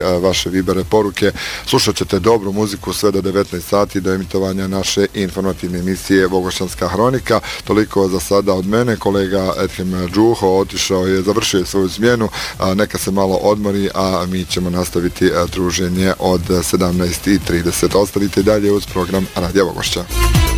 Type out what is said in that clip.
vaše vibere poruke. Slušat ćete dobru muziku sve do 19 sati do emitovanja naše informativne emisije Bogošćanska hronika. Toliko za sada od mene. Kolega Edhem Džuho otišao je, završio je svoju smjenu. Neka se malo odmori, a mi ćemo nastaviti druženje od 17:30. Ostanite dalje uz program Radija Bogošća.